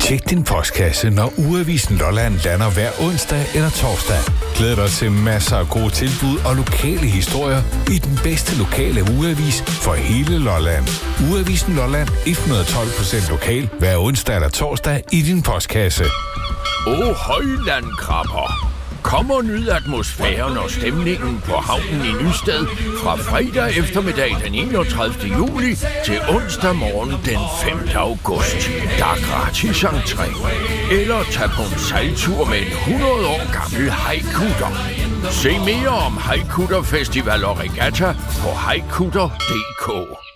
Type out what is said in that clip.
Tjek din postkasse, når Ugeavisen Lolland lander hver onsdag eller torsdag. Glæd dig til masser af gode tilbud og lokale historier i den bedste lokale ugeavis for hele Lolland. Ugeavisen Lolland 112% lokal hver onsdag eller torsdag i din postkasse. Højlandkrabber. Kom og nyd atmosfæren og stemningen på havnen i Nysted fra fredag eftermiddag den 31. juli til onsdag morgen den 5. august. Der er gratis entré. Eller tag på en sejltur med en 100 år gammel hajkutter. Se mere om Hajkutter Festival og Regatta på hajkutter.dk.